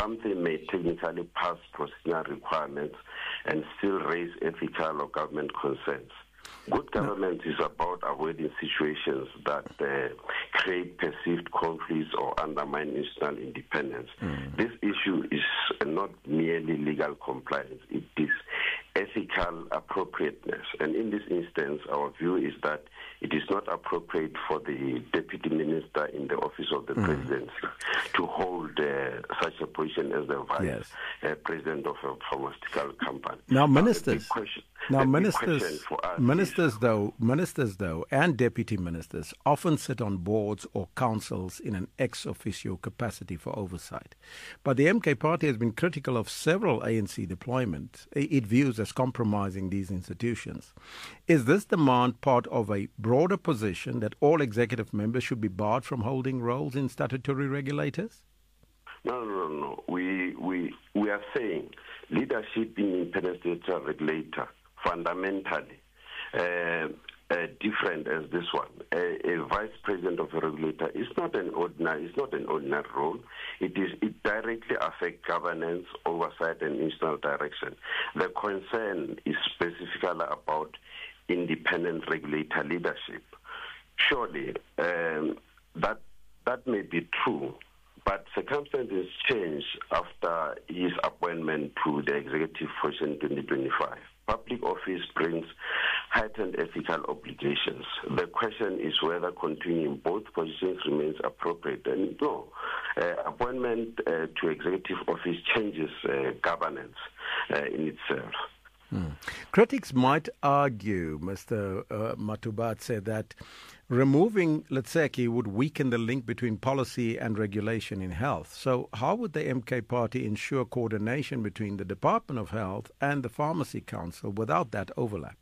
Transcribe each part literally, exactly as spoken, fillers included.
something may technically pass procedural requirements and still raise ethical or government concerns. Good government is about avoiding situations that uh, create perceived conflicts or undermine institutional independence. Mm. This issue is not merely legal compliance, it is ethical appropriateness. And in this instance, our view is that it is not appropriate for the deputy minister in the office of the mm. presidency to hold uh, such a position as the vice yes. uh, president of a pharmaceutical company. Now, ministers, now, question, now ministers, ministers though, ministers though, and deputy ministers often sit on boards or councils in an ex officio capacity for oversight. But the M K party has been critical of several A N C deployments it views as compromising these institutions. Is this demand part of a broader position that all executive members should be barred from holding roles in statutory regulators? No, no, no, no. We, we, we are saying leadership in independent statutory regulator fundamentally uh, uh, different as this one. A, a vice president of a regulator is not an ordinary. It's not an ordinary role. It is. It directly affects governance, oversight, and institutional direction. The concern is specifically about independent regulator leadership. Surely, um, that that may be true, but circumstances change after his appointment to the executive function in twenty twenty-five. Public office brings heightened ethical obligations. The question is whether continuing both positions remains appropriate. And no, uh, appointment uh, to executive office changes uh, governance uh, in itself. Hmm. Critics might argue, Mister Uh, Matubatse, that removing Letseki would weaken the link between policy and regulation in health. So how would the M K party ensure coordination between the Department of Health and the Pharmacy Council without that overlap?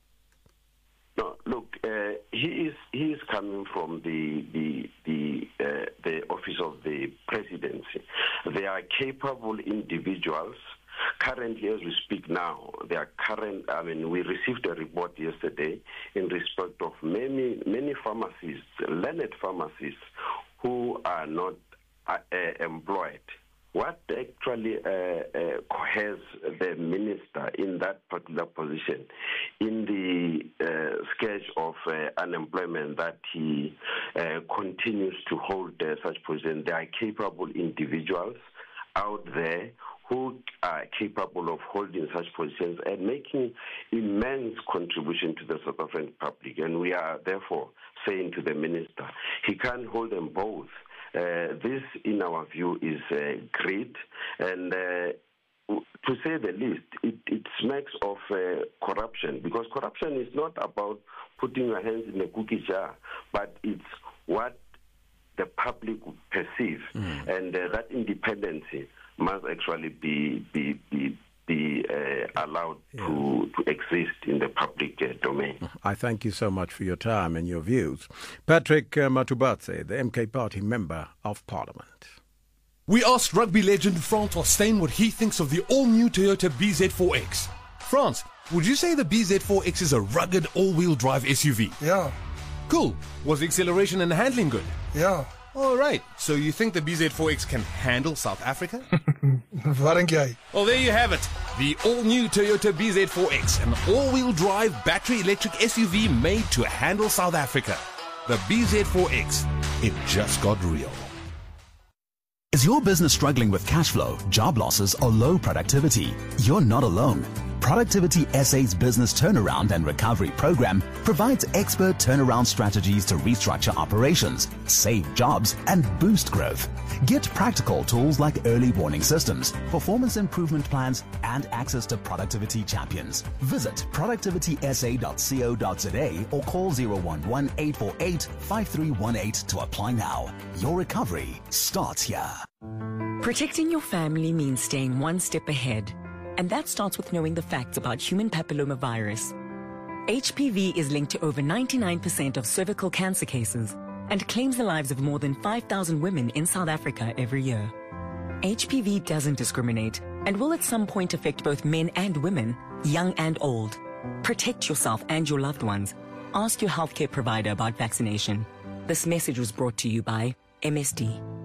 No, look, uh, he is he is coming from the the the uh, the office of the presidency. They are capable individuals. Currently, as we speak now, they are current. I mean, we received a report yesterday in respect of many many pharmacists, learned pharmacists, who are not uh, uh, employed. What actually uh, uh, has the minister in that particular position in the uh, sketch of uh, unemployment that he uh, continues to hold uh, such position? They are capable individuals out there who are capable of holding such positions and making immense contribution to the South African public. And we are therefore saying to the minister, he can't hold them both. Uh, this, in our view, is uh, great. And uh, to say the least, it, it smacks of uh, corruption, because corruption is not about putting your hands in a cookie jar, but it's what the public would perceive. Mm. And uh, that independency must actually be be be, be uh, allowed yeah. to, to exist in the public uh, domain. I thank you so much for your time and your views. Patrick uh, Matubatse, the M K party member of Parliament. We asked rugby legend Frans Steyn what he thinks of the all-new Toyota B Z four X. Frans, would you say the B Z four X is a rugged all-wheel drive S U V? Yeah. Cool. Was the acceleration and handling good? Yeah. All right. So you think the B Z four X can handle South Africa? Wat dink jy? Well, there you have it. The all-new Toyota B Z four X, an all-wheel drive battery electric S U V made to handle South Africa. The B Z four X. It just got real. Is your business struggling with cash flow, job losses, or low productivity? You're not alone. Productivity S A's Business Turnaround and Recovery Program provides expert turnaround strategies to restructure operations, save jobs, and boost growth. Get practical tools like early warning systems, performance improvement plans, and access to productivity champions. Visit productivity s a dot co dot z a or call zero one one, eight four eight, five three one eight to apply now. Your recovery starts here. Protecting your family means staying one step ahead. And that starts with knowing the facts about human papillomavirus. H P V is linked to over ninety-nine percent of cervical cancer cases and claims the lives of more than five thousand women in South Africa every year. H P V doesn't discriminate and will at some point affect both men and women, young and old. Protect yourself and your loved ones. Ask your healthcare provider about vaccination. This message was brought to you by M S D.